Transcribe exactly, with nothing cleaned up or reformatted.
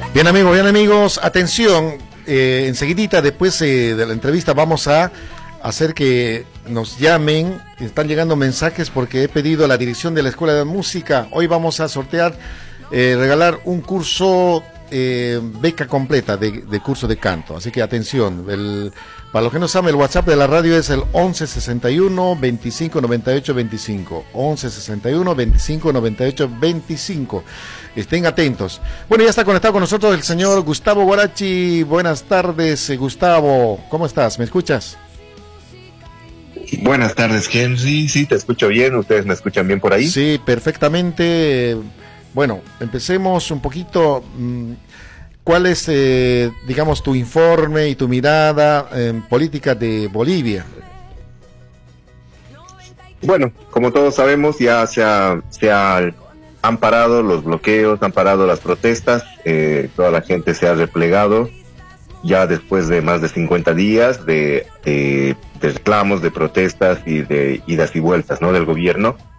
Bien amigos, bien amigos, atención, eh, enseguidita después eh, de la entrevista vamos a hacer que nos llamen, están llegando mensajes porque he pedido a la dirección de la Escuela de Música, hoy vamos a sortear, eh, regalar un curso, eh, beca completa de, de curso de canto, así que atención, el, para los que no saben el WhatsApp de la radio es el once sesenta y uno veinticinco noventa y ocho veinticinco, once sesenta y uno veinticinco noventa y ocho veinticinco. Estén atentos. Bueno, ya está conectado con nosotros el señor Gustavo Guarachi. Buenas tardes, Gustavo. ¿Cómo estás? ¿Me escuchas? Buenas tardes, Henry. Sí, te escucho bien. ¿Ustedes me escuchan bien por ahí? Sí, perfectamente. Bueno, empecemos un poquito. ¿Cuál es, eh, digamos, tu informe y tu mirada en política de Bolivia? Bueno, como todos sabemos, ya se ha... Se ha han parado los bloqueos, han parado las protestas, eh, toda la gente se ha replegado ya después de más de cincuenta días de, de, de reclamos, de protestas y de idas y vueltas, ¿no?, del gobierno.